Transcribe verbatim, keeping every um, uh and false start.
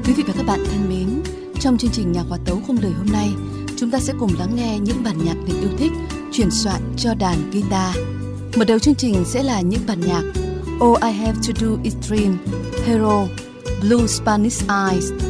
Quý vị và các bạn thân mến, trong chương trình Nhạc Hòa Tấu Không Lời hôm nay, chúng ta sẽ cùng lắng nghe những bản nhạc được yêu thích chuyển soạn cho đàn guitar. Mở đầu chương trình sẽ là những bản nhạc All I Have to Do Is Dream, Hero, Blue Spanish Eyes,